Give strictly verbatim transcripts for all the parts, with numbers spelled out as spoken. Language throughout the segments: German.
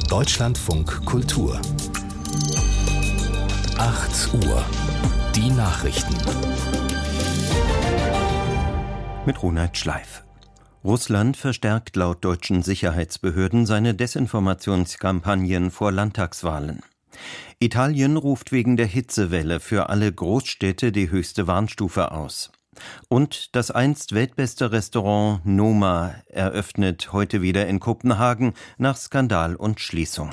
Deutschlandfunk Kultur. acht Uhr. Die Nachrichten. Mit Ronald Schleif. Russland verstärkt laut deutschen Sicherheitsbehörden seine Desinformationskampagnen vor Landtagswahlen. Italien ruft wegen der Hitzewelle für alle Großstädte die höchste Warnstufe aus. Und das einst weltbeste Restaurant Noma eröffnet heute wieder in Kopenhagen nach Skandal und Schließung.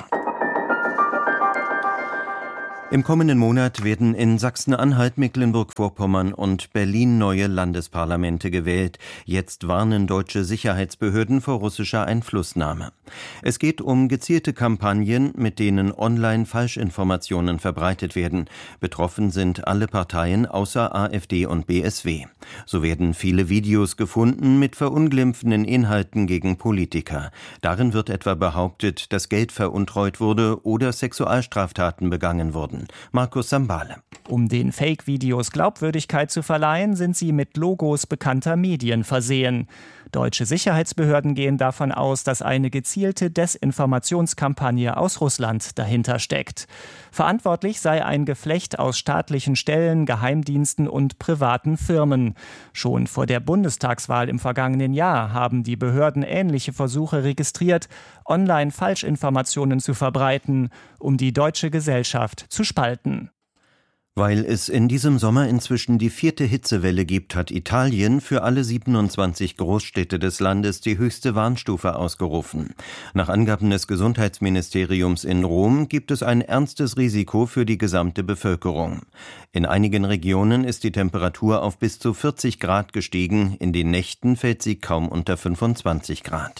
Im kommenden Monat werden in Sachsen-Anhalt, Mecklenburg-Vorpommern und Berlin neue Landesparlamente gewählt. Jetzt warnen deutsche Sicherheitsbehörden vor russischer Einflussnahme. Es geht um gezielte Kampagnen, mit denen online Falschinformationen verbreitet werden. Betroffen sind alle Parteien außer AfD und B S W. So werden viele Videos gefunden mit verunglimpfenden Inhalten gegen Politiker. Darin wird etwa behauptet, dass Geld veruntreut wurde oder Sexualstraftaten begangen wurden. Markus Sambale. Um den Fake-Videos Glaubwürdigkeit zu verleihen, sind sie mit Logos bekannter Medien versehen. Deutsche Sicherheitsbehörden gehen davon aus, dass eine gezielte Desinformationskampagne aus Russland dahinter steckt. Verantwortlich sei ein Geflecht aus staatlichen Stellen, Geheimdiensten und privaten Firmen. Schon vor der Bundestagswahl im vergangenen Jahr haben die Behörden ähnliche Versuche registriert, online Falschinformationen zu verbreiten, um die deutsche Gesellschaft zu spalten. Weil es in diesem Sommer inzwischen die vierte Hitzewelle gibt, hat Italien für alle siebenundzwanzig Großstädte des Landes die höchste Warnstufe ausgerufen. Nach Angaben des Gesundheitsministeriums in Rom gibt es ein ernstes Risiko für die gesamte Bevölkerung. In einigen Regionen ist die Temperatur auf bis zu vierzig Grad gestiegen, in den Nächten fällt sie kaum unter fünfundzwanzig Grad.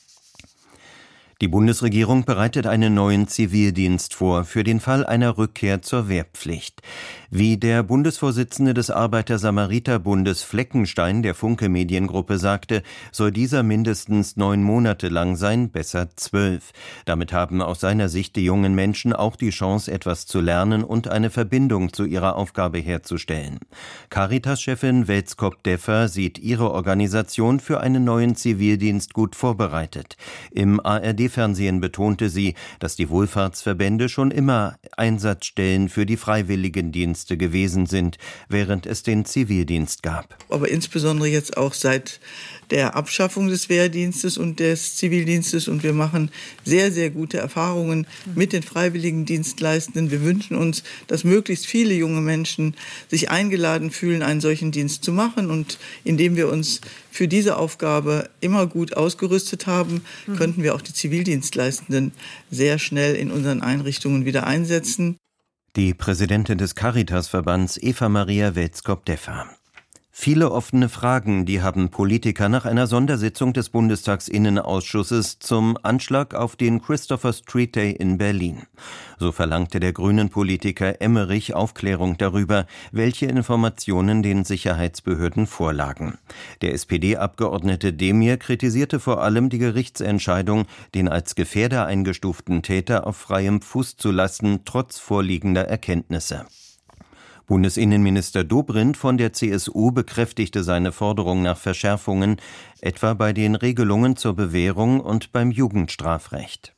Die Bundesregierung bereitet einen neuen Zivildienst vor, für den Fall einer Rückkehr zur Wehrpflicht. Wie der Bundesvorsitzende des Arbeiter-Samariter-Bundes Fleckenstein der Funke Mediengruppe sagte, soll dieser mindestens neun Monate lang sein, besser zwölf. Damit haben aus seiner Sicht die jungen Menschen auch die Chance, etwas zu lernen und eine Verbindung zu ihrer Aufgabe herzustellen. Caritas-Chefin Welskop-Deffer sieht ihre Organisation für einen neuen Zivildienst gut vorbereitet. Im A R D-Fernsehen betonte sie, dass die Wohlfahrtsverbände schon immer Einsatzstellen für die Freiwilligendienste gewesen sind, während es den Zivildienst gab. Aber insbesondere jetzt auch seit der Abschaffung des Wehrdienstes und des Zivildienstes. Und wir machen sehr, sehr gute Erfahrungen mit den Freiwilligendienstleistenden. Wir wünschen uns, dass möglichst viele junge Menschen sich eingeladen fühlen, einen solchen Dienst zu machen. Und indem wir uns für diese Aufgabe immer gut ausgerüstet haben, könnten wir auch die Zivildienstleistenden sehr schnell in unseren Einrichtungen wieder einsetzen. Die Präsidentin des Caritas-Verbands Eva Maria Welskop-Deffer. Viele offene Fragen, die haben Politiker nach einer Sondersitzung des Bundestagsinnenausschusses zum Anschlag auf den Christopher Street Day in Berlin. So verlangte der Grünen-Politiker Emmerich Aufklärung darüber, welche Informationen den Sicherheitsbehörden vorlagen. Der S P D-Abgeordnete Demir kritisierte vor allem die Gerichtsentscheidung, den als Gefährder eingestuften Täter auf freiem Fuß zu lassen, trotz vorliegender Erkenntnisse. Bundesinnenminister Dobrindt von der C S U bekräftigte seine Forderung nach Verschärfungen, etwa bei den Regelungen zur Bewährung und beim Jugendstrafrecht.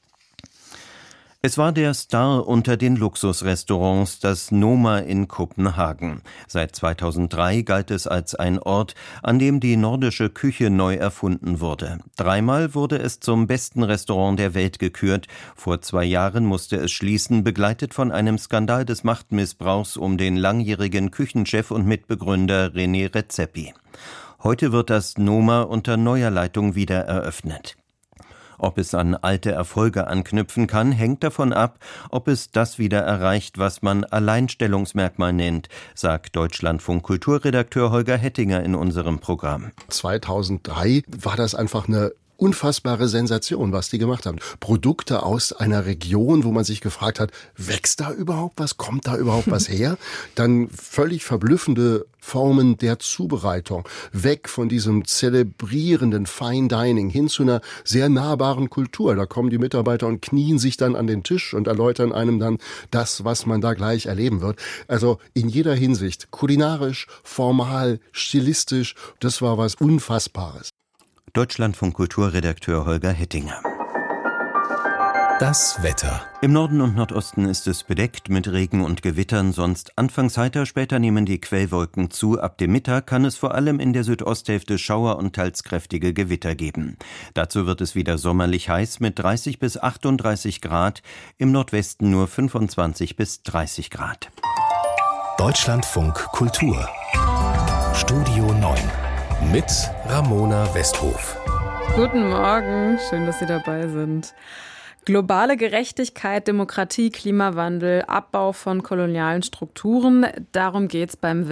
Es war der Star unter den Luxusrestaurants, das Noma in Kopenhagen. Seit zweitausenddrei galt es als ein Ort, an dem die nordische Küche neu erfunden wurde. Dreimal wurde es zum besten Restaurant der Welt gekürt. Vor zwei Jahren musste es schließen, begleitet von einem Skandal des Machtmissbrauchs um den langjährigen Küchenchef und Mitbegründer René Redzepi. Heute wird das Noma unter neuer Leitung wieder eröffnet. Ob es an alte Erfolge anknüpfen kann, hängt davon ab, ob es das wieder erreicht, was man Alleinstellungsmerkmal nennt, sagt Deutschlandfunk Kulturredakteur Holger Hettinger in unserem Programm. zweitausenddrei war das einfach eine unfassbare Sensation, was die gemacht haben. Produkte aus einer Region, wo man sich gefragt hat, wächst da überhaupt was? Kommt da überhaupt was her? Dann völlig verblüffende Formen der Zubereitung. Weg von diesem zelebrierenden Fine Dining hin zu einer sehr nahbaren Kultur. Da kommen die Mitarbeiter und knien sich dann an den Tisch und erläutern einem dann das, was man da gleich erleben wird. Also in jeder Hinsicht, kulinarisch, formal, stilistisch, das war was Unfassbares. Deutschlandfunk Kulturredakteur Holger Hettinger. Das Wetter. Im Norden und Nordosten ist es bedeckt mit Regen und Gewittern, sonst anfangs heiter, später nehmen die Quellwolken zu. Ab dem Mittag kann es vor allem in der Südosthälfte Schauer und teils kräftige Gewitter geben. Dazu wird es wieder sommerlich heiß mit dreißig bis achtunddreißig Grad, im Nordwesten nur fünfundzwanzig bis dreißig Grad. Deutschlandfunk Kultur. Studio neun mit Ramona Westhof. Guten Morgen, schön, dass Sie dabei sind. Globale Gerechtigkeit, Demokratie, Klimawandel, Abbau von kolonialen Strukturen, darum geht's beim